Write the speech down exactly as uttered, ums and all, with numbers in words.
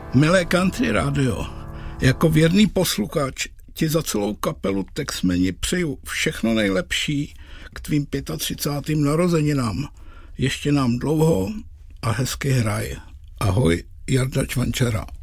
Milé Country Radio, jako věrný posluchač ti za celou kapelu Texmeni přeju všechno nejlepší k tvým třicátým pátým narozeninám. Ještě nám dlouho a hezky hraj. Ahoj, Jarda Čvančara.